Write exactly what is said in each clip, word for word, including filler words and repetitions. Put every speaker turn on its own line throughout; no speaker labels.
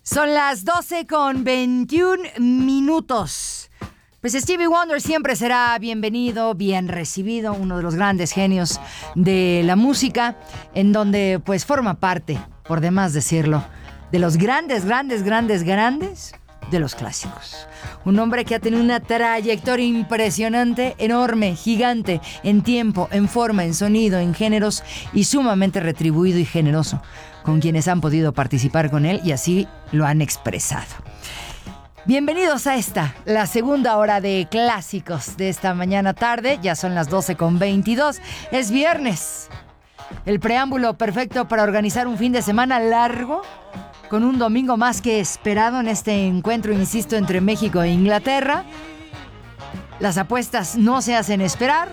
Son las doce con veintiún minutos. Pues Stevie Wonder siempre será bienvenido, bien recibido, uno de los grandes genios de la música, en donde pues forma parte, por demás decirlo, de los grandes, grandes, grandes, grandes de los clásicos. Un hombre que ha tenido una trayectoria impresionante, enorme, gigante, en tiempo, en forma, en sonido, en géneros, y sumamente retribuido y generoso con quienes han podido participar con él y así lo han expresado. Bienvenidos a esta, la segunda hora de clásicos de esta mañana tarde. Ya son las doce con veintidós. Es viernes. El preámbulo perfecto para organizar un fin de semana largo, con un domingo más que esperado en este encuentro, insisto, entre México e Inglaterra. Las apuestas no se hacen esperar.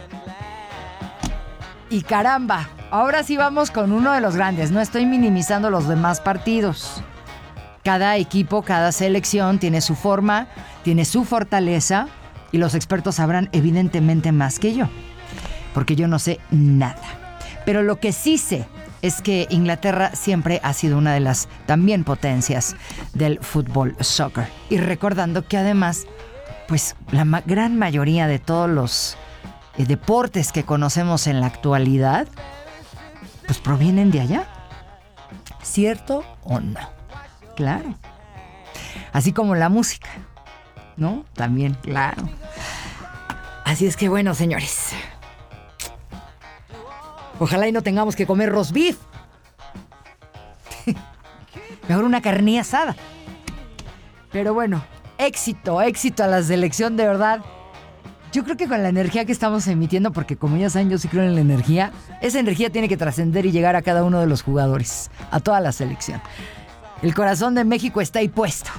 Y caramba, ahora sí vamos con uno de los grandes. No estoy minimizando los demás partidos. Cada equipo, cada selección tiene su forma, tiene su fortaleza, y los expertos sabrán evidentemente más que yo, porque yo no sé nada. Pero lo que sí sé es que Inglaterra siempre ha sido una de las también potencias del fútbol soccer. Y recordando que además, pues la ma- gran mayoría de todos los eh, deportes que conocemos en la actualidad, pues provienen de allá. ¿Cierto o no? Claro. Así como la música, ¿no? También, claro. Así es que bueno, señores, ojalá y no tengamos que comer roast beef. Mejor una carne asada. Pero bueno, éxito, éxito a la selección, de verdad. Yo creo que con la energía que estamos emitiendo, porque como ya saben, yo sí creo en la energía, esa energía tiene que trascender y llegar a cada uno de los jugadores, a toda la selección. El corazón de México está ahí puesto.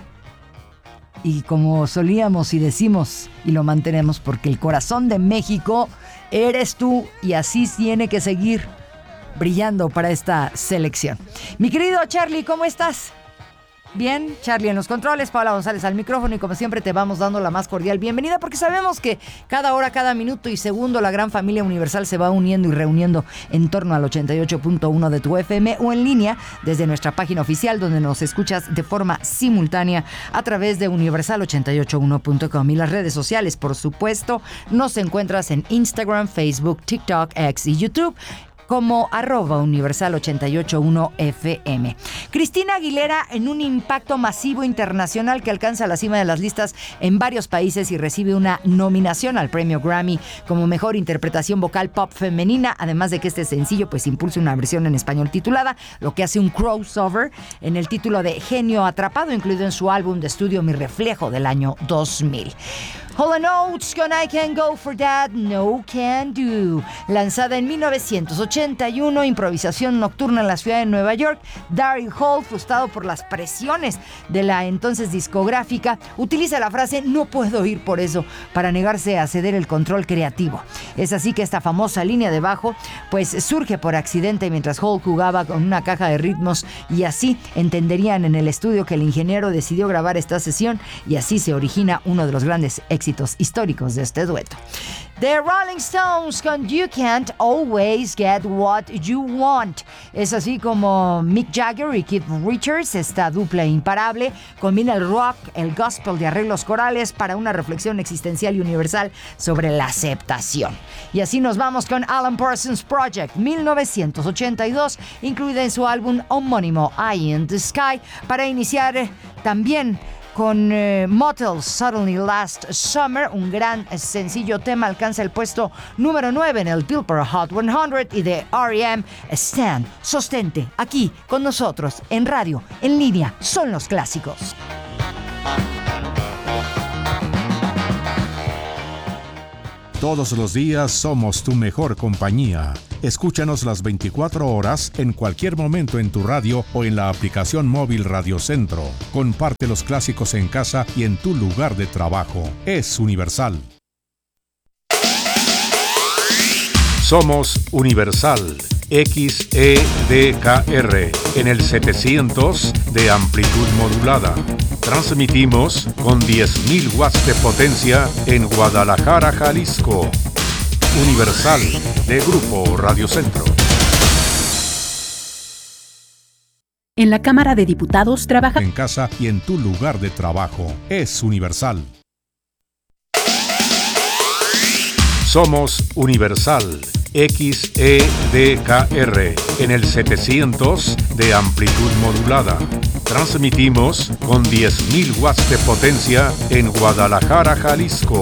Y como solíamos y decimos, y lo mantenemos, porque el corazón de México eres tú, y así tiene que seguir brillando para esta selección. Mi querido Charlie, ¿cómo estás? Bien, Charlie en los controles, Paula González al micrófono, y como siempre te vamos dando la más cordial bienvenida, porque sabemos que cada hora, cada minuto y segundo la gran familia universal se va uniendo y reuniendo en torno al ochenta y ocho punto uno de tu F M, o en línea desde nuestra página oficial, donde nos escuchas de forma simultánea a través de universal ochenta y ocho uno punto com, y las redes sociales, por supuesto. Nos encuentras en Instagram, Facebook, TikTok, X y YouTube como arroba universal ochenta y ocho uno F M. Cristina Aguilera en un impacto masivo internacional que alcanza la cima de las listas en varios países y recibe una nominación al premio Grammy como mejor interpretación vocal pop femenina, además de que este sencillo pues impulsa una versión en español titulada, lo que hace un crossover en el título de Genio Atrapado, incluido en su álbum de estudio Mi Reflejo del año dos mil. Hall and Oates con I Can't Go For That, No Can Do. Lanzada en mil novecientos ochenta y uno, improvisación nocturna en la ciudad de Nueva York, Daryl Hall, frustrado por las presiones de la entonces discográfica, utiliza la frase "no puedo ir por eso" para negarse a ceder el control creativo. Es así que esta famosa línea de bajo pues surge por accidente mientras Hall jugaba con una caja de ritmos, y así entenderían en el estudio que el ingeniero decidió grabar esta sesión, y así se origina uno de los grandes éxitos históricos de este dueto. The Rolling Stones con You Can't Always Get What You Want. Es así como Mick Jagger y Keith Richards, esta dupla imparable, combina el rock, el gospel de arreglos corales para una reflexión existencial y universal sobre la aceptación. Y así nos vamos con Alan Parsons Project, mil novecientos ochenta y dos, incluida en su álbum homónimo Eye in the Sky, para iniciar eh, también con eh, Motel, Suddenly Last Summer, un gran eh, sencillo tema, alcanza el puesto número nueve en el Billboard Hot cien, y de R E M, Stand, sostente, aquí con nosotros, en radio, en línea, son los clásicos.
Todos los días somos tu mejor compañía. Escúchanos las veinticuatro horas en cualquier momento en tu radio o en la aplicación móvil Radio Centro. Comparte los clásicos en casa y en tu lugar de trabajo. Es Universal. Somos Universal. X E D K R en el setecientos de amplitud modulada. Transmitimos con diez mil watts de potencia en Guadalajara, Jalisco. Universal de Grupo Radio Centro.
En la Cámara de Diputados trabaja
en casa y en tu lugar de trabajo. Es Universal. Somos Universal X E D K R en el setecientos de amplitud modulada. Transmitimos con diez mil watts de potencia en Guadalajara, Jalisco.